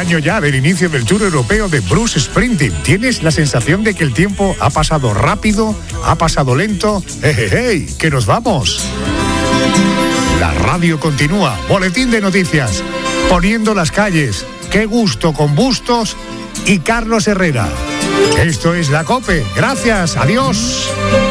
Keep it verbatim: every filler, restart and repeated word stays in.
año ya del inicio del Tour Europeo de Bruce Springsteen. ¿Tienes la sensación de que el tiempo ha pasado rápido, ha pasado lento? ¡Hey, hey, hey! ¡Que nos vamos! La radio continúa. Boletín de noticias. Poniendo las calles. ¡Qué gusto con Bustos y Carlos Herrera! Esto es La COPE. Gracias. Adiós.